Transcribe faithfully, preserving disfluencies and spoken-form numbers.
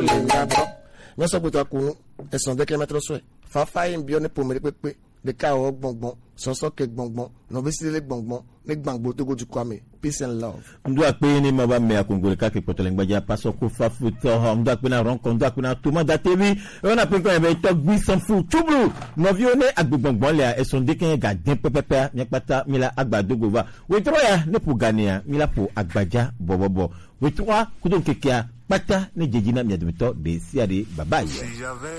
le ngabo me so buta kunu e son de kilometre so fa fa en bio ne pomere pepe de ka o gbongbon so so ke gbongbon no be sile gbongbon ne gbangbo to go ju kwame peace and love ndo ape ni maba me akongole ka ke potole ngbaja paso ko fa futo ndo ape na ron kon ndo ape na tuma da tv ona pe ko e be to gbi san fu chublu no vi one agbogbon le e son de ken ga den pepepe mi pata mi la agbadogo va we tro ya ne pu gania mi la pu agbaja bobobo we tro ku don kekia pata ne jejina mi admito de siade baba yo.